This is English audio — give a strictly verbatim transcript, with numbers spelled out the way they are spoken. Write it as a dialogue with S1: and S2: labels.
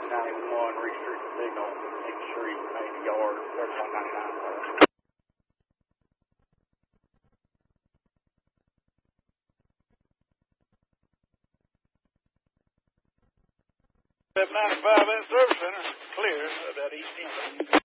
S1: nine one one, restrict the signal, make sure he made the yard, thirty-one ninety-nine. ninety-five at Service Center, clear of that east end.